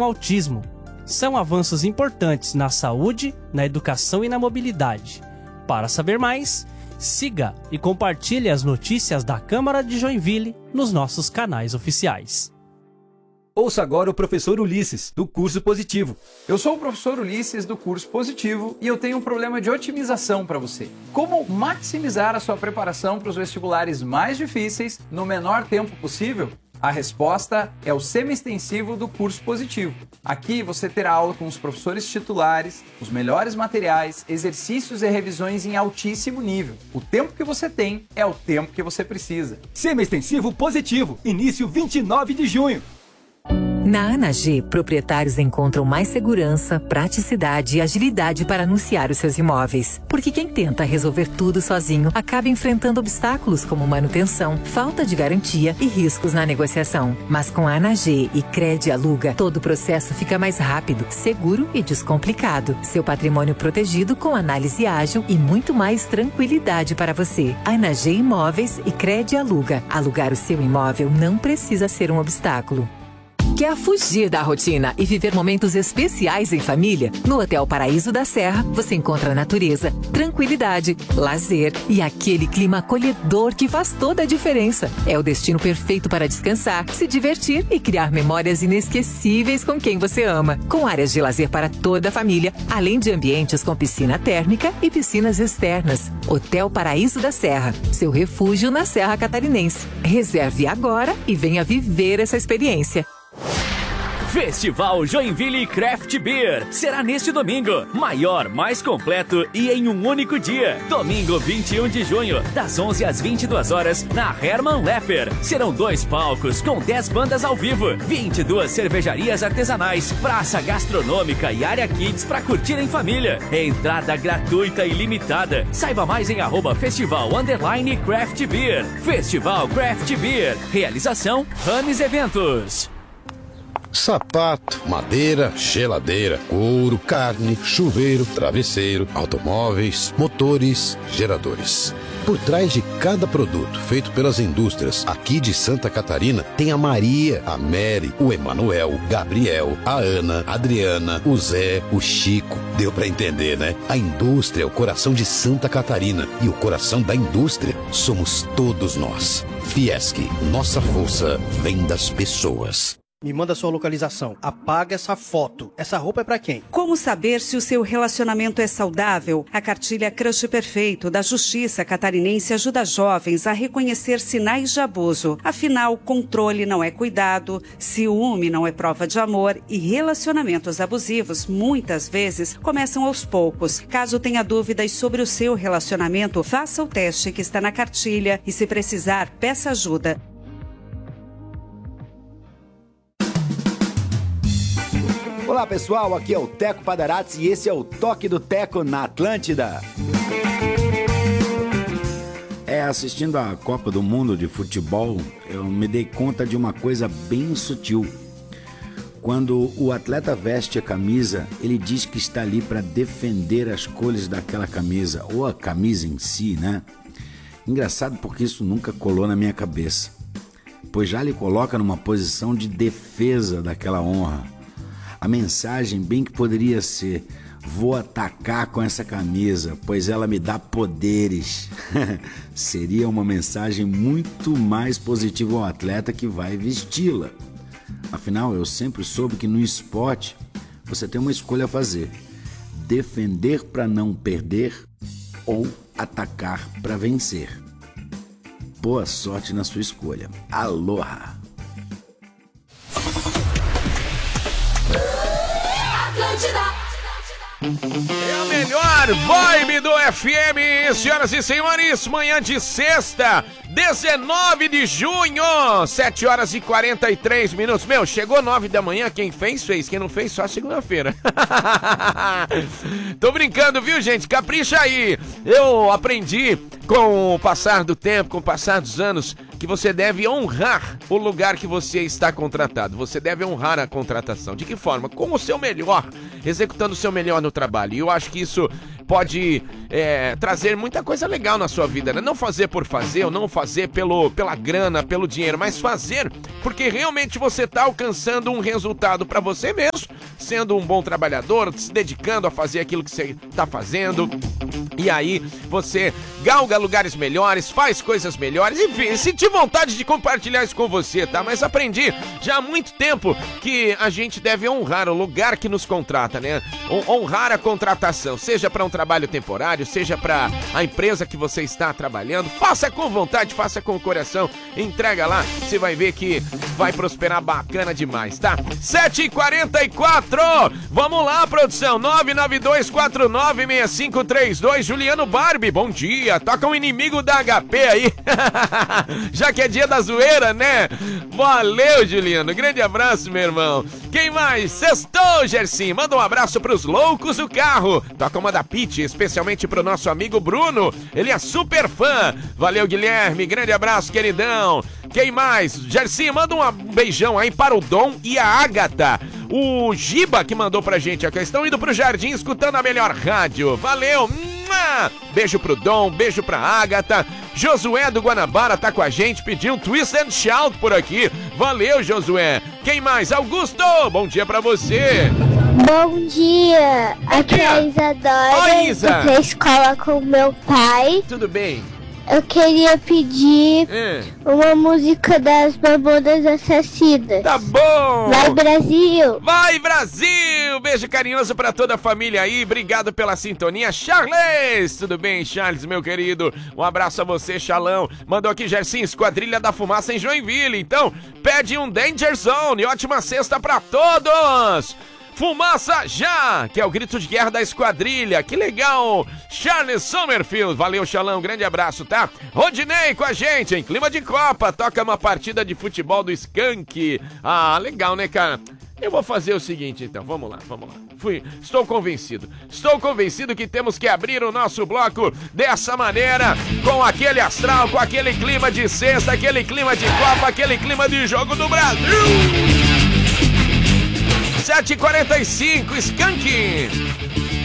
com autismo. São avanços importantes na saúde, na educação e na mobilidade. Para saber mais, siga e compartilhe as notícias da Câmara de Joinville nos nossos canais oficiais. Ouça agora o professor Ulisses, do Curso Positivo. Eu sou o professor Ulisses, do Curso Positivo, e eu tenho um problema de otimização para você. Como maximizar a sua preparação para os vestibulares mais difíceis no menor tempo possível? A resposta é o semi-extensivo do Curso Positivo. Aqui você terá aula com os professores titulares, os melhores materiais, exercícios e revisões em altíssimo nível. O tempo que você tem é o tempo que você precisa. Semi-extensivo Positivo, início 29 de junho. Na ANAG, proprietários encontram mais segurança, praticidade e agilidade para anunciar os seus imóveis. Porque quem tenta resolver tudo sozinho acaba enfrentando obstáculos como manutenção, falta de garantia e riscos na negociação. Mas com a ANAG e Crede Aluga, todo o processo fica mais rápido, seguro e descomplicado. Seu patrimônio protegido com análise ágil e muito mais tranquilidade para você. ANAG Imóveis e Crede Aluga. Alugar o seu imóvel não precisa ser um obstáculo. Quer fugir da rotina e viver momentos especiais em família? No Hotel Paraíso da Serra, você encontra natureza, tranquilidade, lazer e aquele clima acolhedor que faz toda a diferença. É o destino perfeito para descansar, se divertir e criar memórias inesquecíveis com quem você ama. Com áreas de lazer para toda a família, além de ambientes com piscina térmica e piscinas externas. Hotel Paraíso da Serra, seu refúgio na Serra Catarinense. Reserve agora e venha viver essa experiência. Festival Joinville Craft Beer será neste domingo, maior, mais completo e em um único dia. Domingo 21 de junho, das 11 às 22 horas, na Hermann Lepper. Serão 2 palcos com 10 bandas ao vivo, 22 cervejarias artesanais, praça gastronômica e área kids para curtir em família. Entrada gratuita e limitada. Saiba mais em @festival_Craft Beer. Festival Craft Beer. Realização Rames Eventos. Sapato, madeira, geladeira, couro, carne, chuveiro, travesseiro, automóveis, motores, geradores. Por trás de cada produto feito pelas indústrias aqui de Santa Catarina, tem a Maria, a Mary, o Emanuel, Gabriel, a Ana, a Adriana, o Zé, o Chico. Deu pra entender, né? A indústria é o coração de Santa Catarina e o coração da indústria somos todos nós. Fiesc, nossa força vem das pessoas. Me manda sua localização. Apaga essa foto. Essa roupa é pra quem? Como saber se o seu relacionamento é saudável? A cartilha Crush Perfeito da Justiça Catarinense ajuda jovens a reconhecer sinais de abuso. Afinal, controle não é cuidado, ciúme não é prova de amor e relacionamentos abusivos muitas vezes começam aos poucos. Caso tenha dúvidas sobre o seu relacionamento, faça o teste que está na cartilha e, se precisar, peça ajuda. Olá pessoal, aqui é o Teco Padarates e esse é o Toque do Teco na Atlântida. Assistindo a Copa do Mundo de futebol, eu me dei conta de uma coisa bem sutil. Quando o atleta veste a camisa, ele diz que está ali para defender as cores daquela camisa, ou a camisa em si, né? Engraçado porque isso nunca colou na minha cabeça, pois já lhe coloca numa posição de defesa daquela honra. A mensagem bem que poderia ser: vou atacar com essa camisa, pois ela me dá poderes. Seria uma mensagem muito mais positiva ao atleta que vai vesti-la. Afinal, eu sempre soube que no esporte você tem uma escolha a fazer: defender para não perder ou atacar para vencer. Boa sorte na sua escolha. Aloha! É a melhor vibe do FM, senhoras e senhores, manhã de sexta, 19 de junho, 7 horas e 43 minutos. Meu, chegou 9 da manhã, quem fez, quem não fez, só segunda-feira. Tô brincando, viu, gente? Capricha aí. Eu aprendi com o passar do tempo, com o passar dos anos, que você deve honrar o lugar que você está contratado. Você deve honrar a contratação. De que forma? Com o seu melhor, executando o seu melhor no trabalho. E eu acho que isso pode trazer muita coisa legal na sua vida, né? Não fazer por fazer, ou não fazer pela grana, pelo dinheiro, mas fazer porque realmente você tá alcançando um resultado para você mesmo, sendo um bom trabalhador, se dedicando a fazer aquilo que você tá fazendo. E aí você galga lugares melhores, faz coisas melhores, enfim, senti vontade de compartilhar isso com você, tá? Mas aprendi já há muito tempo que a gente deve honrar o lugar que nos contrata, né? Honrar a contratação, seja para um trabalho temporário, seja para a empresa que você está trabalhando. Faça com vontade, faça com o coração, entrega lá, você vai ver que vai prosperar bacana demais, tá? 7h44, vamos lá, produção, 992496532, Juliano Barbie, bom dia, toca um inimigo da HP aí, já que é dia da zoeira, né? Valeu, Juliano, grande abraço, meu irmão. Quem mais? Sextou, Gersim, manda um abraço pros loucos do carro, toca uma da Pitty, especialmente pro nosso amigo Bruno, ele é super fã. Valeu, Guilherme, grande abraço, queridão. Quem mais? Gersim, manda um beijão aí para o Dom e a Ágata. O Giba que mandou pra gente aqui, estão indo pro jardim escutando a melhor rádio. Valeu! Beijo pro Dom, beijo pra Ágata. Josué do Guanabara tá com a gente, pediu um twist and shout por aqui. Valeu, Josué. Quem mais? Augusto, bom dia pra você. Bom dia, aqui é a Isadora. Oi, Isa. Eu fui pra escola com meu pai. Tudo bem? Eu queria pedir uma música das Mamonas Assassinas. Tá bom! Vai, Brasil! Vai, Brasil! Beijo carinhoso pra toda a família aí. Obrigado pela sintonia. Charles! Tudo bem, Charles, meu querido? Um abraço a você, Chalão. Mandou aqui, Gersim, Esquadrilha da Fumaça em Joinville. Então, pede um Danger Zone. Ótima sexta pra todos! Fumaça já, que é o grito de guerra da esquadrilha. Que legal, Charles Sommerfield. Valeu, Xalão, grande abraço, tá? Rodinei com a gente, em clima de Copa. Toca uma partida de futebol do Skank. Ah, legal, né, cara? Eu vou fazer o seguinte, então, vamos lá. Estou convencido que temos que abrir o nosso bloco dessa maneira, com aquele astral, com aquele clima de sexta, aquele clima de Copa, aquele clima de jogo do Brasil. 7h45, Skank.